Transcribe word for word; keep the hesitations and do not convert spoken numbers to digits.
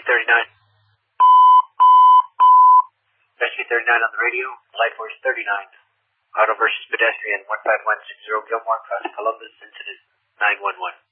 thirty-nine. Rescue thirty-nine on the radio. Life Force thirty-nine. Auto versus pedestrian one five one six zero Gilmore, across Columbus, incident nine one one.